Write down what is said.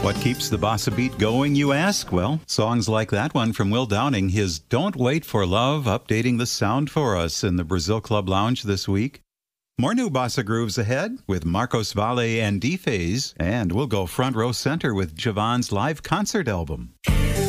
What keeps the bossa beat going, you ask? Well, songs like that one from Will Downing, his Don't Wait for Love, updating the sound for us in the Brazil Club Lounge this week. More new bossa grooves ahead with Marcos Valle and D-Phase, and we'll go front row center with Javon's live concert album.